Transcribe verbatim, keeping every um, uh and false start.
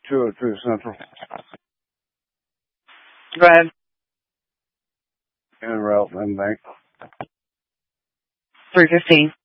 two oh two Central. Go ahead. En route, and bank. three fifteen.